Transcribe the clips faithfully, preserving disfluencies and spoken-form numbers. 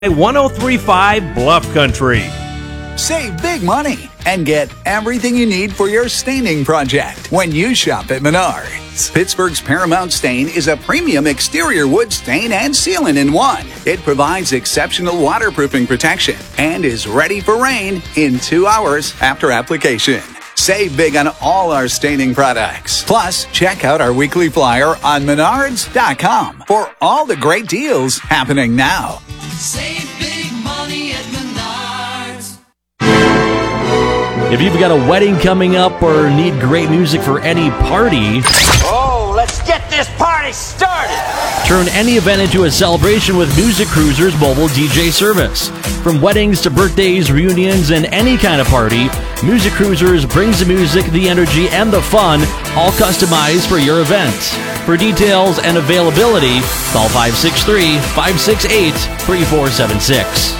ten thirty-five Bluff Country. Save big money and get everything you need for your staining project when you shop at Menards. Pittsburgh's Paramount Stain is a premium exterior wood stain and sealant in one. It provides exceptional waterproofing protection and is ready for rain in two hours after application. Save big on all our staining products. Plus, check out our weekly flyer on menards dot com for all the great deals happening now. Save big money at Menards. If you've got a wedding coming up or need great music for any party, oh, let's get this party started! Turn any event into a celebration with Music Cruiser's mobile D J service. From weddings to birthdays, reunions, and any kind of party, Music Cruisers brings the music, the energy, and the fun, all customized for your event. For details and availability, call five six three, five six eight, three four seven six.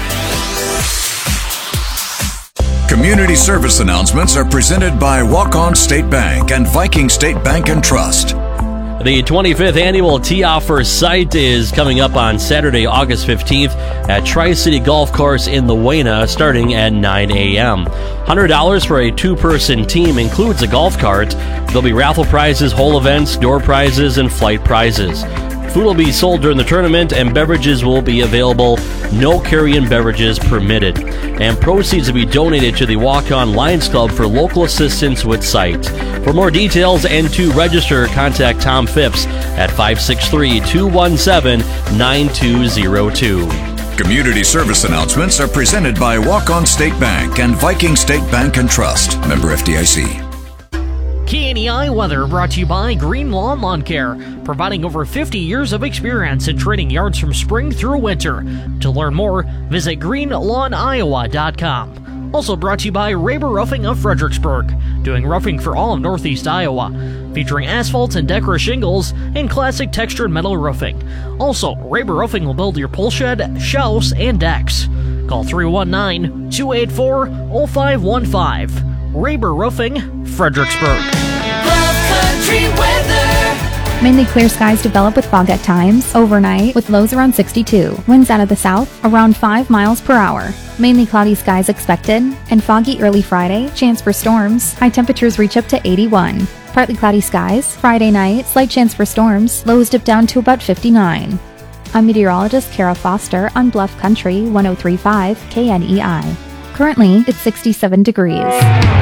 Community service announcements are presented by Walk-On State Bank and Viking State Bank and Trust. The twenty-fifth annual Tee-Off for Sight is coming up on Saturday, August fifteenth at Tri-City Golf Course in the Wayna, starting at nine a.m. one hundred dollars for a two-person team includes a golf cart. There'll be raffle prizes, hole events, door prizes, and flight prizes. Food will be sold during the tournament, and beverages will be available. No carry-in beverages permitted. And proceeds will be donated to the Walk-On Lions Club for local assistance with sight. For more details and to register, contact Tom Phipps at five six three, two one seven, nine two zero two. Community service announcements are presented by Walk-On State Bank and Viking State Bank and Trust. Member F D I C. K N E I weather brought to you by Green Lawn Lawn Care, providing over fifty years of experience in treating yards from spring through winter. To learn more, visit green lawn iowa dot com. Also brought to you by Raber Roofing of Fredericksburg, doing roofing for all of Northeast Iowa, featuring asphalt and Decra shingles and classic textured metal roofing. Also, Raber Roofing will build your pole shed, shelves, and decks. Call three one nine, two eight four, zero five one five. Raber Roofing, Fredericksburg. Bluff Country weather. Mainly clear skies develop with fog at times, overnight, with lows around sixty-two. Winds out of the south, around five miles per hour. Mainly cloudy skies expected, and foggy early Friday, chance for storms. High temperatures reach up to eighty-one. Partly cloudy skies, Friday night, slight chance for storms, lows dip down to about fifty-nine. I'm meteorologist Kara Foster on Bluff Country one oh three point five K N E I. Currently, it's sixty-seven degrees.